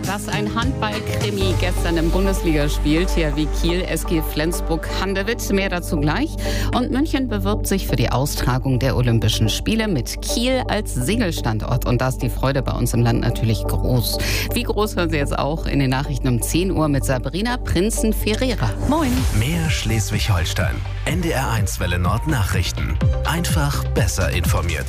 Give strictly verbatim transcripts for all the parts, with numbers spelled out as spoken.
das ein Handball-Krimi gestern im Bundesligaspiel. T H W Kiel, S G Flensburg-Handewitt. Mehr dazu gleich. Und München bewirbt sich für die Austragung der Olympischen Spiele mit Kiel als Segelstandort. Und da ist die Freude bei uns im Land natürlich groß. Wie groß hören Sie jetzt auch in den Nachrichten um zehn Uhr mit Sabrina Prinzen-Ferreira. Moin. Mehr Schleswig-Holstein. N D R eins Welle Nord Nachrichten. Einfach besser informiert.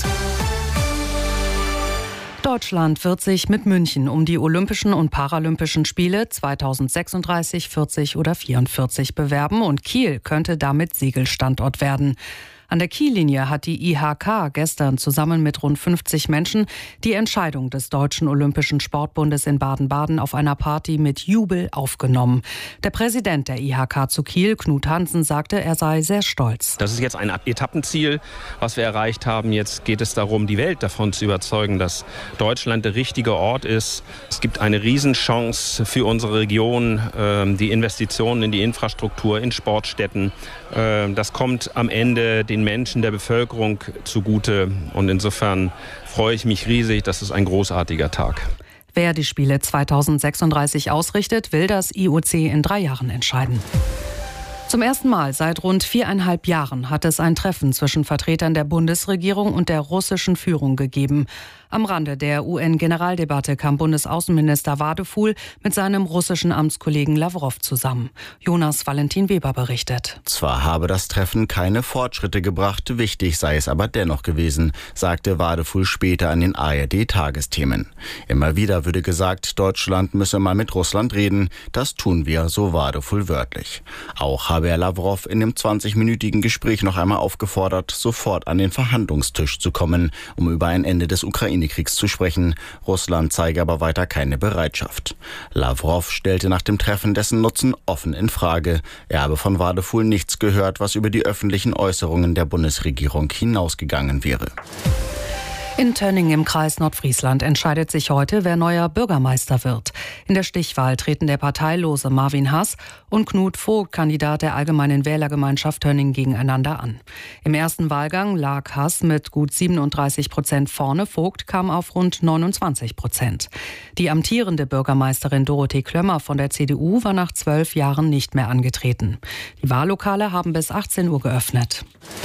Deutschland wird sich mit München um die Olympischen und Paralympischen Spiele zweitausendsechsunddreißig, vierzig oder vierundvierzig bewerben und Kiel könnte damit Segelstandort werden. An der Kiellinie hat die I H K gestern zusammen mit rund fünfzig Menschen die Entscheidung des Deutschen Olympischen Sportbundes in Baden-Baden auf einer Party mit Jubel aufgenommen. Der Präsident der I H K zu Kiel, Knut Hansen, sagte, er sei sehr stolz. Das ist jetzt ein Etappenziel, was wir erreicht haben. Jetzt geht es darum, die Welt davon zu überzeugen, dass Deutschland der richtige Ort ist. Es gibt eine Riesenchance für unsere Region, die Investitionen in die Infrastruktur, in Sportstätten. Das kommt am Ende den Menschen, der Bevölkerung zugute. Und insofern freue ich mich riesig. Das ist ein großartiger Tag. Wer die Spiele zweitausendsechsunddreißig ausrichtet, will das I O C in drei Jahren entscheiden. Zum ersten Mal seit rund viereinhalb Jahren hat es ein Treffen zwischen Vertretern der Bundesregierung und der russischen Führung gegeben. Am Rande der U N-Generaldebatte kam Bundesaußenminister Wadefuhl mit seinem russischen Amtskollegen Lawrow zusammen. Jonas Valentin Weber berichtet. Zwar habe das Treffen keine Fortschritte gebracht, wichtig sei es aber dennoch gewesen, sagte Wadefuhl später an den A R D-Tagesthemen. Immer wieder würde gesagt, Deutschland müsse mal mit Russland reden. Das tun wir, so Wadefuhl wörtlich. Auch habe er Lawrow in dem zwanzigminütigen Gespräch noch einmal aufgefordert, sofort an den Verhandlungstisch zu kommen, um über ein Ende des Ukraine-Kriegs zu sprechen. Russland zeige aber weiter keine Bereitschaft. Lawrow stellte nach dem Treffen dessen Nutzen offen in Frage. Er habe von Wadefuhl nichts gehört, was über die öffentlichen Äußerungen der Bundesregierung hinausgegangen wäre. In Tönning im Kreis Nordfriesland entscheidet sich heute, wer neuer Bürgermeister wird. In der Stichwahl treten der parteilose Marvin Hass und Knut Vogt, Kandidat der Allgemeinen Wählergemeinschaft Tönning, gegeneinander an. Im ersten Wahlgang lag Hass mit gut siebenunddreißig Prozent vorne, Vogt kam auf rund neunundzwanzig Prozent. Die amtierende Bürgermeisterin Dorothee Klömmer von der C D U war nach zwölf Jahren nicht mehr angetreten. Die Wahllokale haben bis achtzehn Uhr geöffnet.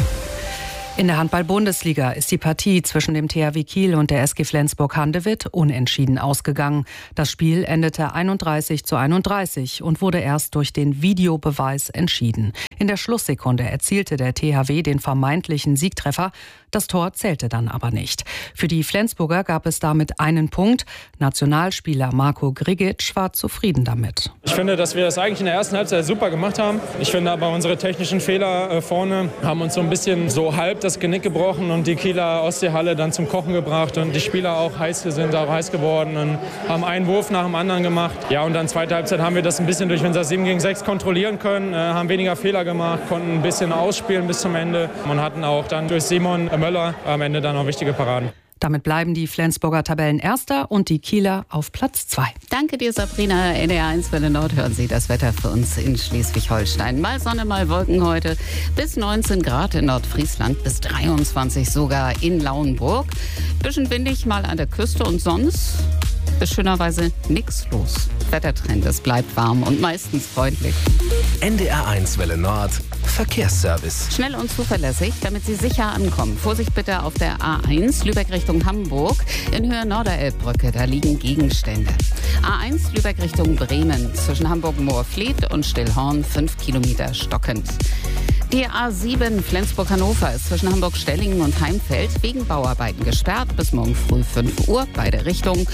In der Handball-Bundesliga ist die Partie zwischen dem T H W Kiel und der S G Flensburg-Handewitt unentschieden ausgegangen. Das Spiel endete einunddreißig zu einunddreißig und wurde erst durch den Videobeweis entschieden. In der Schlusssekunde erzielte der T H W den vermeintlichen Siegtreffer. Das Tor zählte dann aber nicht. Für die Flensburger gab es damit einen Punkt. Nationalspieler Marko Grigic war zufrieden damit. Ich finde, dass wir das eigentlich in der ersten Halbzeit super gemacht haben. Ich finde aber, unsere technischen Fehler vorne haben uns so ein bisschen so halb das Genick gebrochen und die Kieler Ostseehalle dann zum Kochen gebracht und die Spieler auch heiß sind, auch heiß geworden und haben einen Wurf nach dem anderen gemacht. Ja, und dann zweite Halbzeit haben wir das ein bisschen durch unser sieben gegen sechs kontrollieren können, äh, haben weniger Fehler gemacht, konnten ein bisschen ausspielen bis zum Ende und hatten auch dann durch Simon Möller am Ende dann auch wichtige Paraden. Damit bleiben die Flensburger Tabellenerster und die Kieler auf Platz zwei. Danke dir, Sabrina. N D R eins Welle Nord hören Sie das Wetter für uns in Schleswig-Holstein. Mal Sonne, mal Wolken heute. Bis neunzehn Grad in Nordfriesland, bis dreiundzwanzig sogar in Lauenburg. Bisschen windig mal an der Küste und sonst ist schönerweise nichts los. Wettertrend, es bleibt warm und meistens freundlich. N D R eins Welle Nord Verkehrsservice. Schnell und zuverlässig, damit Sie sicher ankommen. Vorsicht bitte auf der A eins, Lübeck Richtung Hamburg. In Höhe Norderelbbrücke, da liegen Gegenstände. A eins, Lübeck Richtung Bremen. Zwischen Hamburg-Moorfleet und Stillhorn, fünf Kilometer stockend. Die A sieben Flensburg-Hannover ist zwischen Hamburg-Stellingen und Heimfeld wegen Bauarbeiten gesperrt. Bis morgen früh fünf Uhr, beide Richtungen.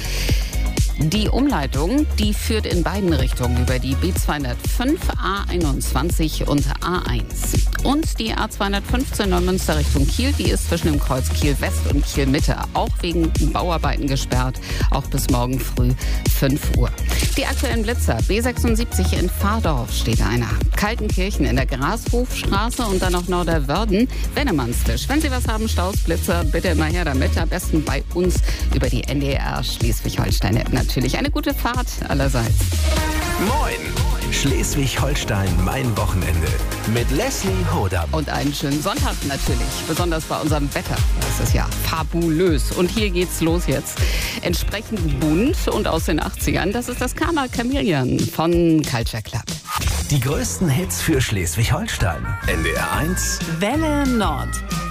Die Umleitung, die führt in beiden Richtungen über die B zweihundertfünf, A einundzwanzig und A eins. Und die A zweihundertfünfzehn Neumünster Richtung Kiel, die ist zwischen dem Kreuz Kiel West und Kiel Mitte auch wegen Bauarbeiten gesperrt, auch bis morgen früh fünf Uhr. Die aktuellen Blitzer, B sechsundsiebzig in Pfadorf steht einer, Kaltenkirchen in der Grashofstraße und dann noch Norderwörden, Wennemannstisch. Wenn Sie was haben, Staus, Blitzer, bitte immer her damit, am besten bei uns über die N D R Schleswig-Holstein-App natürlich. Eine gute Fahrt allerseits. Moin! Schleswig-Holstein, mein Wochenende. Mit Leslie Hodam. Und einen schönen Sonntag natürlich, besonders bei unserem Wetter. Das ist ja fabulös. Und hier geht's los jetzt. Entsprechend bunt und aus den achtzigern, das ist das Karma Chameleon von Culture Club. Die größten Hits für Schleswig-Holstein. N D R eins Welle Nord.